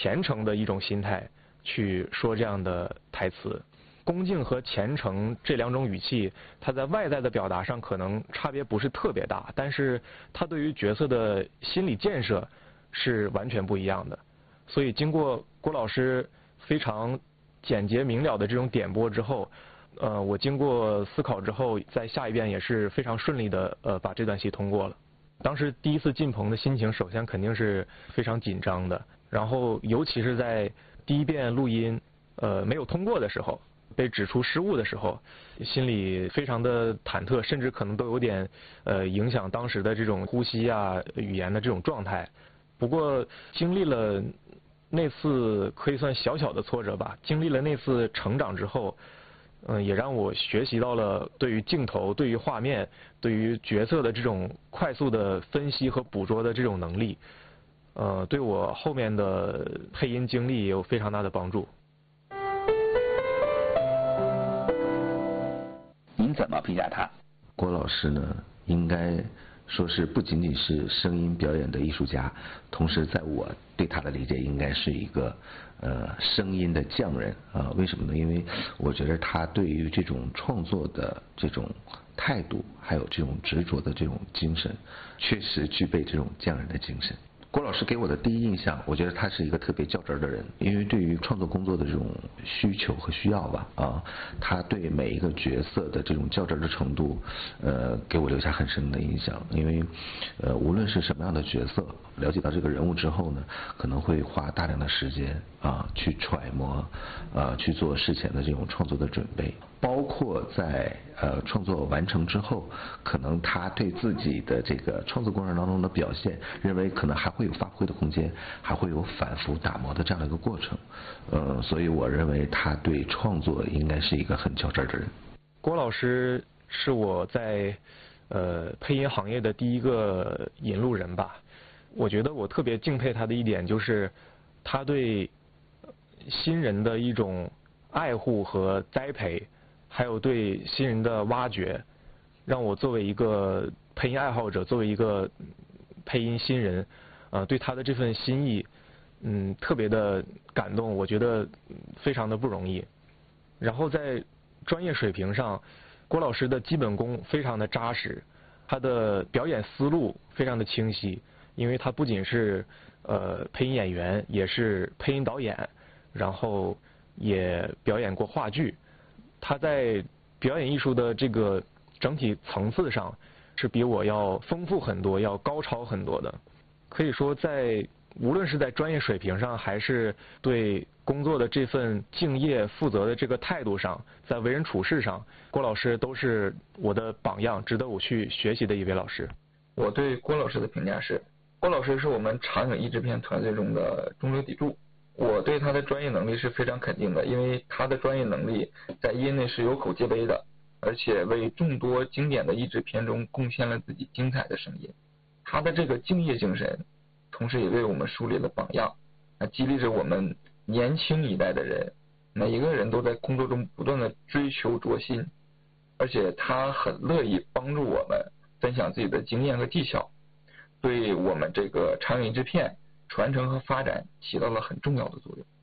虔诚的一种心态去说这样的台词。恭敬和虔诚这两种语气，它在外在的表达上可能差别不是特别大，但是它对于角色的心理建设是完全不一样的。所以经过郭老师非常简洁明了的这种点拨之后，我经过思考之后，在下一遍也是非常顺利的把这段戏通过了。当时第一次进棚的心情，首先肯定是非常紧张的，然后尤其是在第一遍录音没有通过的时候，被指出失误的时候，心里非常的忐忑，甚至可能都有点影响当时的这种呼吸啊、语言的这种状态。不过经历了那次可以算小小的挫折吧，经历了那次成长之后，也让我学习到了对于镜头、对于画面、对于角色的这种快速的分析和捕捉的这种能力，对我后面的配音经历也有非常大的帮助。 您怎么评价他？ 郭老师呢，应该说是不仅仅是声音表演的艺术家，同时在我对他的理解，应该是一个声音的匠人啊。为什么呢？因为我觉得他对于这种创作的这种态度，还有这种执着的这种精神，确实具备这种匠人的精神。郭老师给我的第一印象，我觉得他是一个特别较真的人，因为对于创作工作的这种需求和需要吧，他对每一个角色的这种较真的程度，给我留下很深的印象。因为，无论是什么样的角色，了解到这个人物之后呢，可能会花大量的时间去揣摩，去做事前的这种创作的准备，包括在创作完成之后，可能他对自己的这个创作过程当中的表现，认为可能还会有发挥的空间，还会有反复打磨的这样的一个过程。所以我认为他对创作应该是一个很较真的人。 郭老师是我在配音行业的第一个引路人吧。我觉得我特别敬佩他的一点就是他对新人的一种爱护和栽培，还有对新人的挖掘，让我作为一个配音爱好者，作为一个配音新人，对他的这份心意，特别的感动，我觉得非常的不容易。然后在专业水平上，郭老师的基本功非常的扎实，他的表演思路非常的清晰，因为他不仅是配音演员，也是配音导演，然后也表演过话剧。他在表演艺术的这个整体层次上是比我要丰富很多，要高超很多的。可以说无论是在专业水平上，还是对工作的这份敬业负责的这个态度上，在为人处事上，郭老师都是我的榜样，值得我去学习的一位老师。 我对郭老师的评价是，郭老师是我们长影译制片团队中的中流砥柱。我对他的专业能力是非常肯定的，因为他的专业能力在业内是有口皆碑的，而且为众多经典的译制片中贡献了自己精彩的声音。他的这个敬业精神，同时也为我们树立了榜样，激励着我们年轻一代的人，每一个人都在工作中不断的追求卓新，而且他很乐意帮助我们分享自己的经验和技巧，对我们这个长影译制片传承和发展起到了很重要的作用。